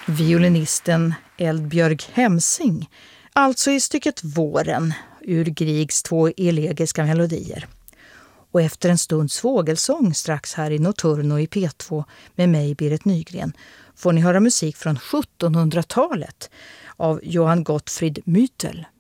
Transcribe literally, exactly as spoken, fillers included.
violinisten Eldbjörg Hemsing, alltså i stycket Våren ur Griegs två elegiska melodier. Och efter en stunds fågelsång strax här i Notturno i P två med mig, Berit Nygren, får ni höra musik från sjuttonhundratalet av Johann Gottfried Mütel.